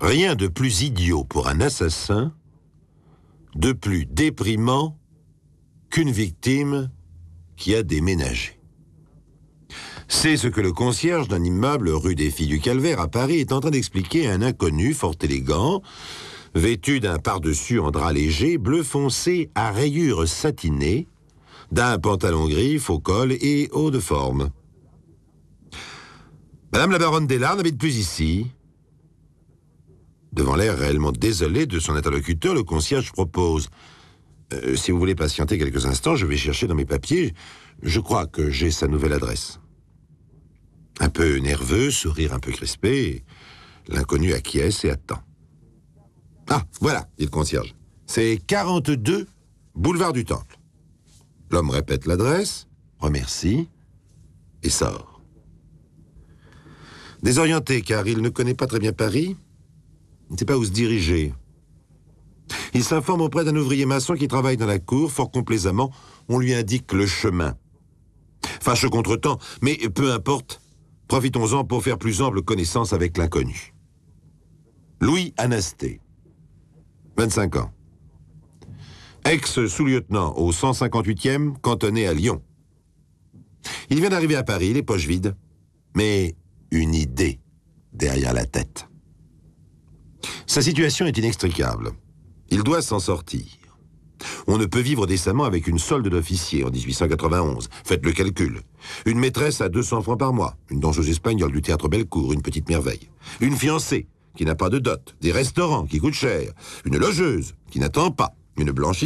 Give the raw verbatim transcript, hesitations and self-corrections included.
Rien de plus idiot pour un assassin, de plus déprimant qu'une victime qui a déménagé. C'est ce que le concierge d'un immeuble rue des Filles du Calvaire à Paris est en train d'expliquer à un inconnu fort élégant, vêtu d'un pardessus en drap léger, bleu foncé à rayures satinées, d'un pantalon gris, faux col et haut de forme. Madame la baronne Deslards n'habite plus ici. Devant l'air réellement désolé de son interlocuteur, le concierge propose euh, « Si vous voulez patienter quelques instants, je vais chercher dans mes papiers. Je crois que j'ai sa nouvelle adresse. » Un peu nerveux, sourire un peu crispé, l'inconnu acquiesce et attend. « Ah, voilà, dit le concierge. C'est quarante-deux, boulevard du Temple. » L'homme répète l'adresse, remercie et sort. Désorienté, car il ne connaît pas très bien Paris, il ne sait pas où se diriger. Il s'informe auprès d'un ouvrier maçon qui travaille dans la cour. Fort complaisamment, on lui indique le chemin. Fâcheux contretemps, mais peu importe, profitons-en pour faire plus ample connaissance avec l'inconnu. Louis Anasté, vingt-cinq ans. Ex-sous-lieutenant au cent cinquante-huitième, cantonné à Lyon. Il vient d'arriver à Paris, les poches vides, mais une idée derrière la tête. Sa situation est inextricable. Il doit s'en sortir. On ne peut vivre décemment avec une solde d'officier en dix-huit cent quatre-vingt-onze. Faites le calcul. Une maîtresse à deux cents francs par mois, une danseuse espagnole du théâtre Bellecour, une petite merveille. Une fiancée qui n'a pas de dot, des restaurants qui coûtent cher, une logeuse qui n'attend pas, une blanchisse